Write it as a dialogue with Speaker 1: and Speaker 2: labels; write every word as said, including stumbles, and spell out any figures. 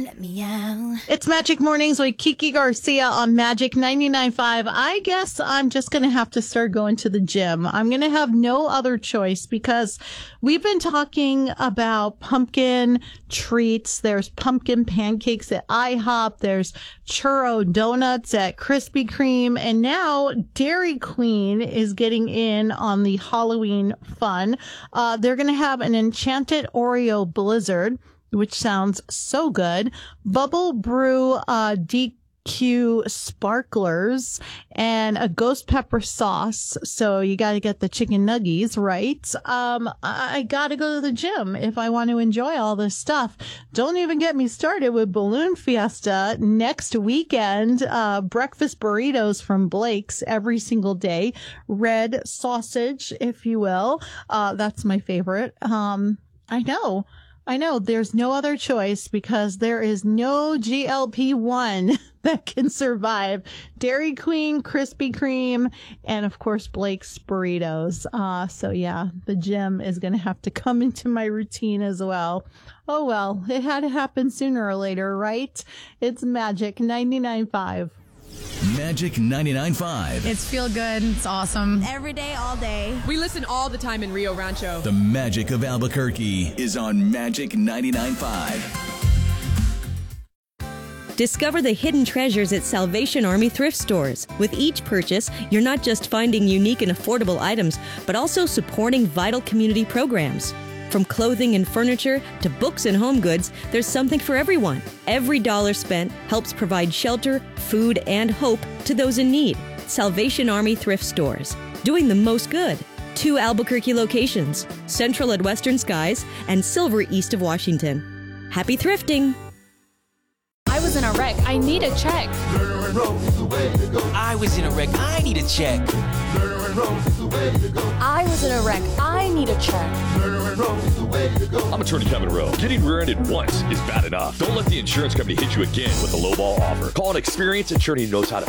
Speaker 1: Let me out.
Speaker 2: It's Magic Mornings with Kiki Garcia on Magic ninety-nine point five. I guess I'm just going to have to start going to the gym. I'm going to have no other choice because we've been talking about pumpkin treats. There's pumpkin pancakes at IHOP. There's churro donuts at Krispy Kreme. And now Dairy Queen is getting in on the Halloween fun. Uh, they're going to have an Enchanted Oreo Blizzard, which sounds so good. Bubble Brew uh, D Q Sparklers and a ghost pepper sauce. So you got to get the chicken nuggies, right? Um, I, I got to go to the gym if I want to enjoy all this stuff. Don't even get me started with Balloon Fiesta next weekend. Uh, breakfast burritos from Blake's every single day. Red sausage, if you will. Uh, that's my favorite. Um, I know. I know there's no other choice because there is no G L P one that can survive Dairy Queen, Krispy Kreme, and of course Blake's burritos. Uh, so yeah, the gym is going to have to come into my routine as well. Oh well, it had to happen sooner or later, right? It's Magic ninety-nine point five.
Speaker 3: Magic ninety-nine point five.
Speaker 4: It's feel good. It's awesome.
Speaker 1: Every day, all day.
Speaker 5: We listen all the time in Rio Rancho.
Speaker 3: The magic of Albuquerque is on Magic ninety-nine point five.
Speaker 6: Discover the hidden treasures at Salvation Army thrift stores. With each purchase, you're not just finding unique and affordable items, but also supporting vital community programs. From clothing and furniture to books and home goods, there's something for everyone. Every dollar spent helps provide shelter, food, and hope to those in need. Salvation Army thrift stores, doing the most good. Two Albuquerque locations, Central at Western Skies and Silver east of Washington. Happy thrifting!
Speaker 7: I was in a wreck. I need a check.
Speaker 8: I was in a wreck. I need a check.
Speaker 7: I was in a wreck. I need a check.
Speaker 9: I'm attorney Kevin Rowe. Getting rear-ended once is bad enough. Don't let the insurance company hit you again with a lowball offer. Call an experienced attorney who knows how to